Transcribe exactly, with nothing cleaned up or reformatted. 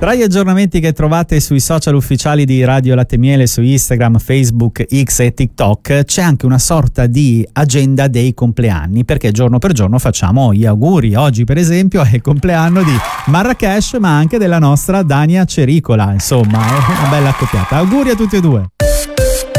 Tra gli aggiornamenti che trovate sui social ufficiali di Radio Latte Miele, su Instagram, Facebook, X e TikTok, c'è anche una sorta di agenda dei compleanni, perché giorno per giorno facciamo gli auguri. Oggi per esempio è il compleanno di Marrakesh, ma anche della nostra Dania Cericola, insomma è una bella accoppiata. Auguri a tutti e due.